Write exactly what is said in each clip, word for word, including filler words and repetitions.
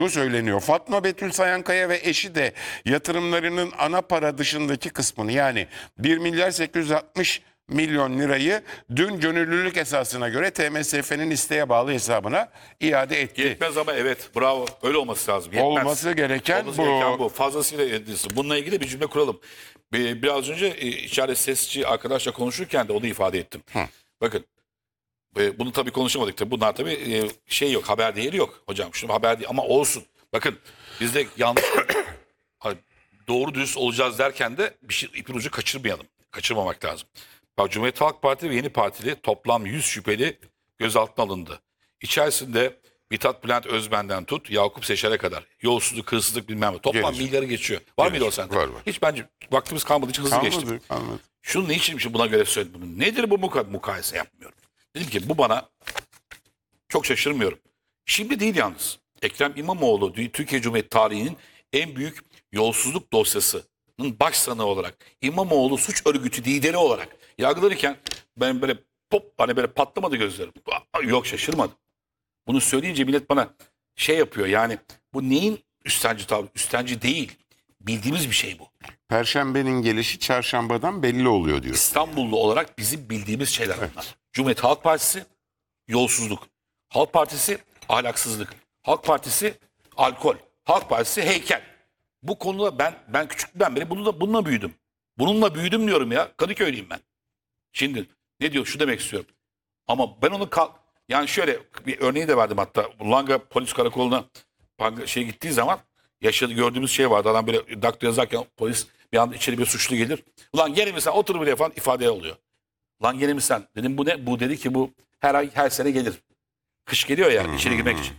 Bu söyleniyor. Fatma Betül Sayankaya ve eşi de yatırımlarının ana para dışındaki kısmını, yani bir milyar sekiz yüz altmış milyon lirayı dün gönüllülük esasına göre T M S F'nin isteğe bağlı hesabına iade etti. Yetmez ama evet, bravo, öyle olması lazım. Yetmez. Olması gereken Olması bu. gereken bu. Fazlasıyla yetmez. Bununla ilgili bir cümle kuralım. Bir- Biraz önce e, içeride sesçi arkadaşla konuşurken de onu ifade ettim. Hı. Bakın, e, bunu tabii konuşamadık tabii. Bunlar tabii e, şey yok, haber değeri yok hocam. Şunu haber değil ama olsun. Bakın bizde yanlış Hayır, doğru dürüst olacağız derken de bir şey, ipin ucu kaçırmayalım. Kaçırmamak lazım. Bak, Cumhuriyet Halk Partisi ve Yeni Partili toplam yüz şüpheli gözaltına alındı. İçerisinde Mithat Bülent Özben'den tut Yakup Seçer'e kadar. Yolsuzluk, hırsızlık bilmem ne. Toplam Gelir. milyarı geçiyor. Var Gelir. mıydı o sende? Var, var. Hiç bence vaktimiz kalmadığı için hızlı geçtim. Anladım, anladım. Şunu niçin şimdi buna göre söyledim bunu? Nedir bu muka mukayese yapmıyorum. Dedim ki bu bana çok şaşırmıyorum. Şimdi değil yalnız. Ekrem İmamoğlu Türkiye Cumhuriyeti tarihinin en büyük yolsuzluk dosyasının baş sanığı olarak, İmamoğlu suç örgütü lideri olarak yargılanırken ben böyle pop hani böyle patlamadı gözlerim. Yok, şaşırmadım. Bunu söyleyince millet bana şey yapıyor, yani bu neyin üstenci tavrı? Üstenci değil. Bildiğimiz bir şey bu. Perşembenin gelişi çarşambadan belli oluyor diyor. İstanbullu olarak bizim bildiğimiz şeyler bunlar. Cumhuriyet Halk Partisi yolsuzluk. Halk Partisi ahlaksızlık. Halk Partisi alkol. Halk Partisi heykel. Bu konuda ben ben küçüklükten beri bununla, bununla büyüdüm. Bununla büyüdüm diyorum ya. Kadıköylüyüm ben. Şimdi ne diyor? Şu demek istiyorum. Ama ben onu kalk yani şöyle bir örneği de verdim hatta. Langa polis karakoluna şey gittiği zaman yaşadığı gördüğümüz şey vardı. Adam böyle dakto yazarken polis bir anda içeri bir suçlu gelir. Ulan gene mi sen otur buraya falan ifade oluyor. Lan gene mi sen? Dedim bu ne? Bu dedi ki bu her ay her sene gelir. Kış geliyor yani içeri girmek için.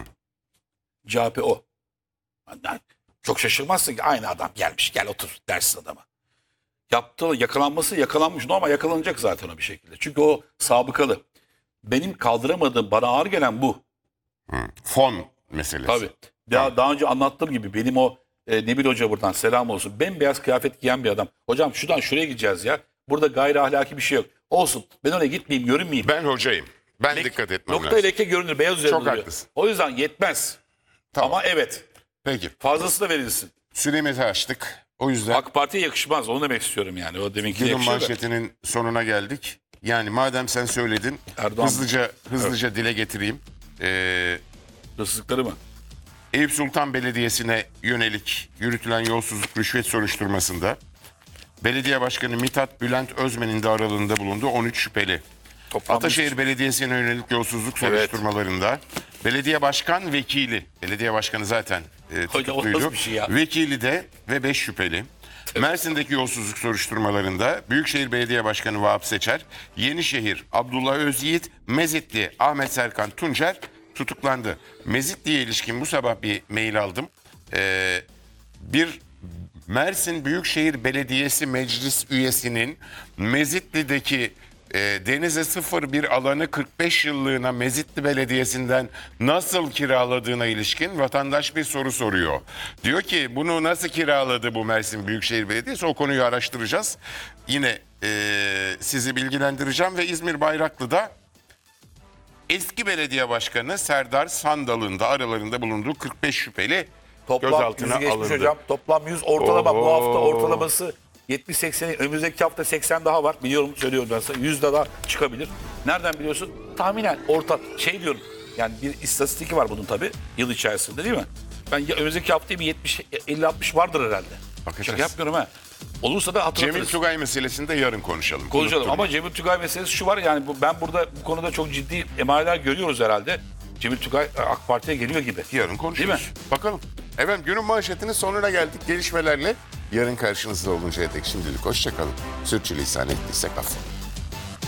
C H P o. Yani çok şaşırmazsın ki aynı adam gelmiş, gel otur dersin adama. Yaptığı yakalanması yakalanmış normal, yakalanacak zaten o bir şekilde. Çünkü o sabıkalı. Benim kaldıramadığım, bana ağır gelen bu. Fon meselesi. Tabii. Daha, daha önce anlattığım gibi benim o e, Nebil Hoca buradan selam olsun. Bembeyaz kıyafet giyen bir adam. Hocam şuradan şuraya gideceğiz ya. Burada gayri ahlaki bir şey yok. Olsun. Ben oraya gitmeyeyim, görünmeyeyim. Ben hocayım. Ben Lek- dikkat etmem Nokta lazım. leke görünür. Beyaz üzerinde Çok duruyor. haklısın. O yüzden yetmez. Tamam. Ama evet. Peki. Fazlası da verilsin. Süremizi açtık. O yüzden AK Parti'ye yakışmaz. Onu demek istiyorum yani. O deminki günün yakışıyor da. manşetinin sonuna geldik. Yani madem sen söyledin, Erdoğan- hızlıca hızlıca dile getireyim. Ee, Hırsızlıkları mı? Eyüp Sultan Belediyesi'ne yönelik yürütülen yolsuzluk rüşvet soruşturmasında belediye başkanı Mithat Bülent Özmen'in de aralığında bulunduğu on üç şüpheli. Toplam Ataşehir Belediyesi'ne yönelik yolsuzluk soruşturmalarında belediye başkan vekili, belediye başkanı zaten e, Hocam, o tutukluydu. nasıl bir şey ya? Vekili de ve beş şüpheli. Mersin'deki yolsuzluk soruşturmalarında Büyükşehir Belediye Başkanı Vahap Seçer, Yenişehir Abdullah Özyiğit, Mezitli Ahmet Serkan Tuncer tutuklandı. Mezitli'ye ilişkin bu sabah bir mail aldım. Ee, bir Mersin Büyükşehir Belediyesi Meclis üyesinin Mezitli'deki e, denize sıfır bir alanı kırk beş yıllığına Mezitli Belediyesi'nden nasıl kiraladığına ilişkin vatandaş bir soru soruyor. Diyor ki bunu nasıl kiraladı bu Mersin Büyükşehir Belediyesi? O konuyu araştıracağız. Yine e, sizi bilgilendireceğim ve İzmir Bayraklı'da eski belediye başkanı Serdar Sandal'ın da aralarında bulunduğu kırk beş şüpheli Toplam gözaltına yüzü geçmiş alındı. hocam. Toplam yüz ortalama. Oho. Bu hafta ortalaması yetmiş seksen. Önümüzdeki hafta seksen daha var. Biliyorum, söylüyorum ben sana. yüz de daha çıkabilir. Nereden biliyorsun? Tahminen orta şey diyorum. Yani bir istatistiki var bunun tabii. Yıl içerisinde değil mi? Ben ya, önümüzdeki haftaya bir yetmiş elli altmış vardır herhalde. Bakacağız. Şaka yapmıyorum ha. Olursa da hatırlatırız. Cemil Tugay meselesini de yarın konuşalım. Konuşalım Unuttum. ama Cemil Tugay meselesi şu var, yani bu, ben burada bu konuda çok ciddi emareler görüyoruz herhalde. Cemil Tugay AK Parti'ye geliyor gibi. Yarın konuşuruz. Değil mi? Bakalım. Efendim günün manşetinin sonuna geldik. Gelişmelerle yarın karşınızda oluncaya dek şimdilik hoşçakalın. Sürçülisan ettiysek affola.